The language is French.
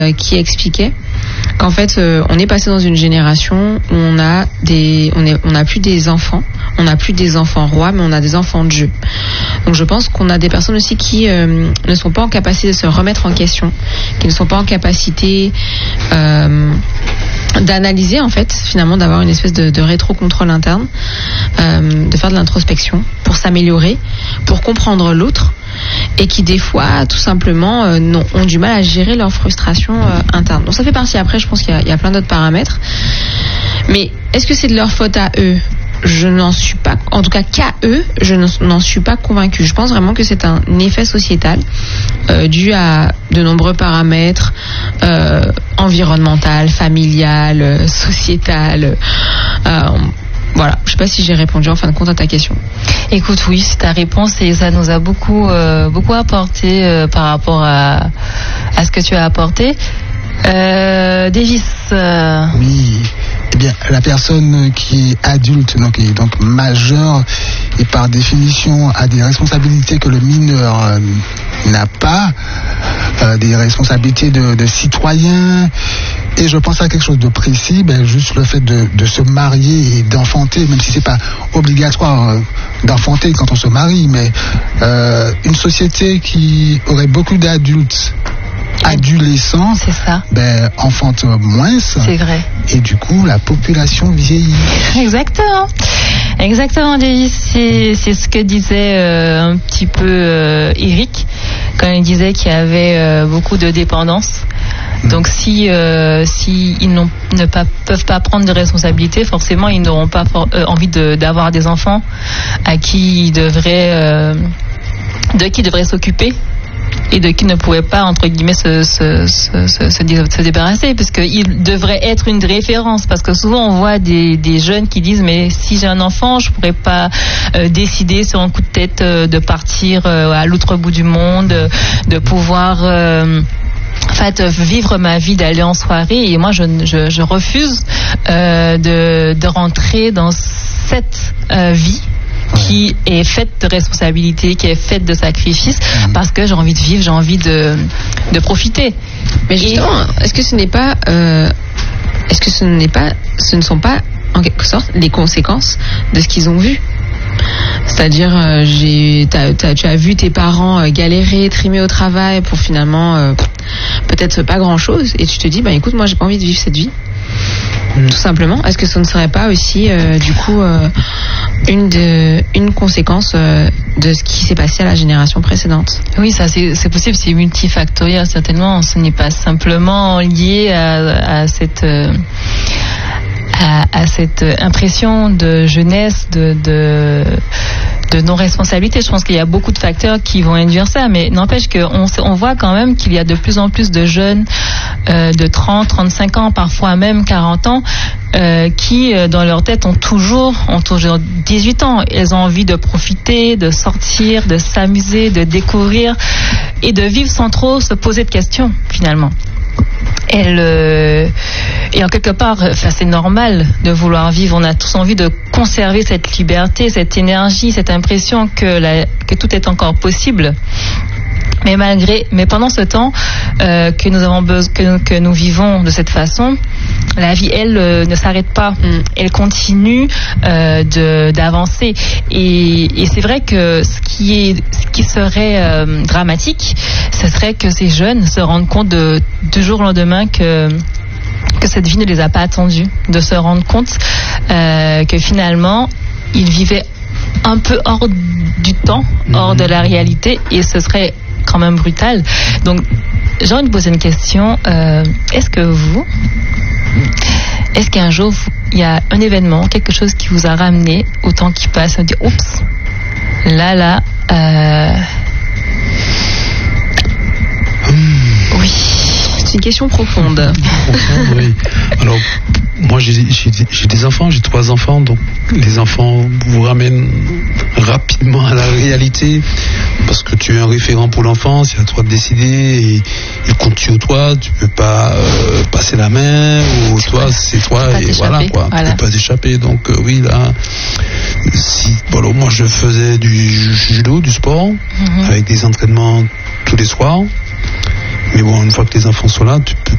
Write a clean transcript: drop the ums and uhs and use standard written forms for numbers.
qui expliquait qu'en fait on est passé dans une génération où on a plus des enfants, on n'a plus des enfants rois, mais on a des enfants de Dieu. Donc je pense qu'on a des personnes aussi qui ne sont pas en capacité de se remettre en question, qui ne sont pas en capacité d'analyser en fait, finalement d'avoir une espèce de rétro-contrôle interne, de faire de l'introspection pour s'améliorer, pour comprendre l'autre, et qui des fois tout simplement ont du mal à gérer leur frustration interne. Donc ça fait partie, après je pense qu'il y a plein d'autres paramètres, mais est-ce que c'est de leur faute à eux? Je n'en suis pas, en tout cas qu'à eux, je n'en suis pas convaincue. Je pense vraiment que c'est un effet sociétal dû à de nombreux paramètres environnemental, familial, sociétal. Voilà, je ne sais pas si j'ai répondu en fin de compte à ta question. Écoute, oui, c'est ta réponse et ça nous a beaucoup apporté par rapport à ce que tu as apporté. Davis. Oui. Eh bien, la personne qui est adulte, donc majeure, et par définition a des responsabilités que le mineur n'a pas, des responsabilités de citoyen. Et je pense à quelque chose de précis, juste le fait de se marier et d'enfanter, même si c'est pas obligatoire d'enfanter quand on se marie, mais une société qui aurait beaucoup d'adultes adolescents, c'est ça. Enfante moins. C'est vrai. Et du coup, la population vieillit. Exactement, Davis. C'est ce que disait un petit peu Eric quand il disait qu'il y avait beaucoup de dépendance. Donc si ils ne peuvent pas prendre de responsabilités, forcément ils n'auront pas envie d'avoir des enfants à qui ils devraient s'occuper et de qui ne pourraient pas, entre guillemets, se débarrasser, parce qu'il devrait être une référence, parce que souvent on voit des jeunes qui disent mais si j'ai un enfant je pourrais pas décider sur un coup de tête de partir à l'autre bout du monde, de pouvoir vivre ma vie, d'aller en soirée, et moi je refuse de rentrer dans cette vie qui est faite de responsabilités, qui est faite de sacrifices, parce que j'ai envie de vivre, j'ai envie de profiter. Mais justement, est-ce que ce ne sont pas en quelque sorte les conséquences de ce qu'ils ont vu? C'est-à-dire, tu as vu tes parents galérer, trimer au travail pour finalement peut-être pas grand-chose, et tu te dis, écoute, moi j'ai pas envie de vivre cette vie. Tout simplement. Est-ce que ce ne serait pas aussi du coup une conséquence de ce qui s'est passé à la génération précédente? Oui, ça c'est possible, c'est multifactoriel certainement. Ce n'est pas simplement lié à cette impression de jeunesse, de non-responsabilité. Je pense qu'il y a beaucoup de facteurs qui vont induire ça, mais n'empêche qu'on voit quand même qu'il y a de plus en plus de jeunes de 30, 35 ans, parfois même 40 ans, qui dans leur tête ont toujours 18 ans. Elles ont envie de profiter, de sortir, de s'amuser, de découvrir et de vivre sans trop se poser de questions finalement. Et en quelque part, c'est normal de vouloir vivre. On a tous envie de conserver cette liberté, cette énergie, cette impression que tout est encore possible. Mais pendant ce temps que nous avons que nous vivons de cette façon, la vie, elle, ne s'arrête pas. Elle continue d'avancer. Et c'est vrai que ce qui serait dramatique, ce serait que ces jeunes se rendent compte du jour au lendemain que cette vie ne les a pas attendus, de se rendre compte que finalement ils vivaient un peu hors du temps, hors de la réalité, et ce serait quand même brutal. Donc j'ai envie de poser une question. Est-ce qu'un jour il y a un événement, quelque chose qui vous a ramené au temps qui passe, on dit oups, là oui, c'est une question profonde. Oui. Alors moi j'ai des enfants, j'ai 3 enfants, donc les enfants vous ramènent rapidement à la réalité, parce que tu es un référent pour l'enfant, c'est à toi de décider, et il compte sur toi, tu peux pas passer la main, ou c'est toi, et voilà quoi, tu peux pas t'échapper. Donc oui, là, moi je faisais du judo, du sport, avec des entraînements tous les soirs. Mais bon, une fois que les enfants sont là, tu peux